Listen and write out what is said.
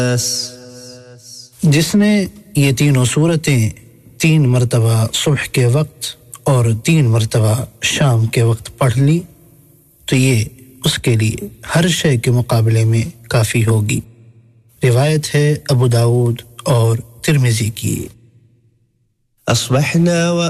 जिसने ये तीनों सूरतें 3 मर्तबा सुबह के वक्त और 3 मर्तबा शाम के वक्त पढ़ ली तो ये उसके लिए हर शय के मुकाबले में काफ़ी होगी। रिवायत है अबू दाऊद और तिर्मिज़ी की। अस्बहना व